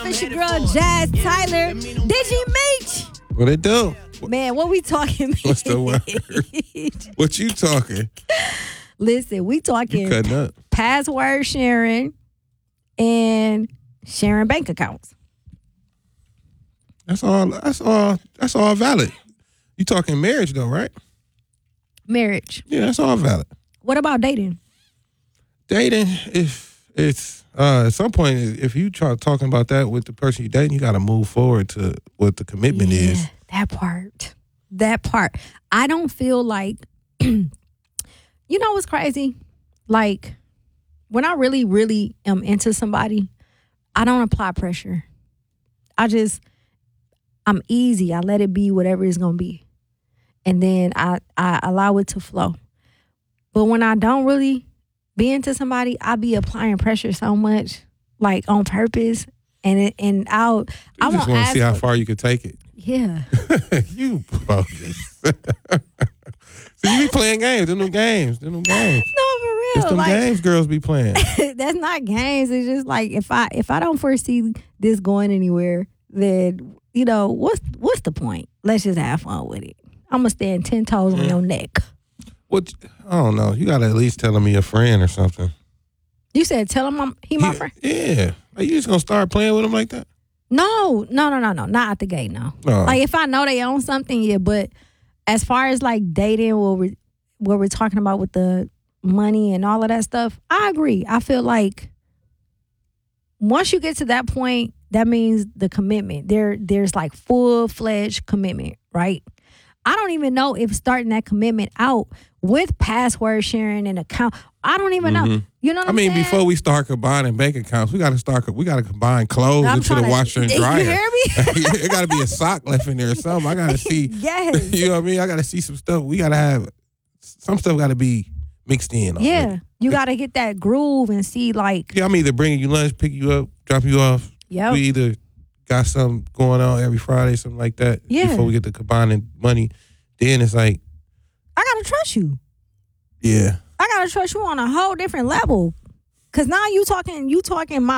It's your girl, Jazz Tyler. Digi Meech. What it do? Man, what we talking? What's the word? What you talking? Listen, we talking Cutting up. password sharing and sharing bank accounts. That's all valid. You talking marriage though, right? Marriage. Yeah, that's all valid. What about dating? Dating, if it's at some point, if you try talking about that with the person you dating, you got to move forward to what the commitment is. That part. I don't feel like, you know what's crazy? Like, when I really, really am into somebody, I don't apply pressure. I'm easy. I let it be whatever it's going to be. And then I allow it to flow. But when I don't really be into somebody, I be applying pressure so much, like on purpose. I just want to see how far you could take it. Yeah. You bogus. So you be playing games. Them games. No, for real. It's them games girls be playing. That's not games. It's just like if I don't foresee this going anywhere, then what's the point? Let's just have fun with it. I'm gonna stand 10 toes on your neck. What? I don't know. You gotta at least tell him he a friend or something. You said tell him he my friend. Yeah. Are you just gonna start playing with him like that? No. Not out the gate. No. Like if I know they own something, yeah. But as far as like dating, what we're talking about with the money and all of that stuff, I agree. I feel like once you get to that point, that means the commitment. There's like full-fledged commitment, right? I don't even know if starting that commitment out with password sharing and account, I don't even know. You know what I'm saying? Before we start combining bank accounts, we got to combine clothes into the washer and dryer. You hear me? It got to be a sock left in there or something. I got to see. Yes. You know what I mean? I got to see some stuff. We got to have some stuff got to be mixed in. Already. Yeah. You got to get that groove and see like. Yeah, I'm either bringing you lunch, pick you up, drop you off. Yep. We either got something going on every Friday, something like that. Yeah. Before we get to combining money. Then it's like. I got to trust you. Yeah. I got to trust you on a whole different level. Because now you talking my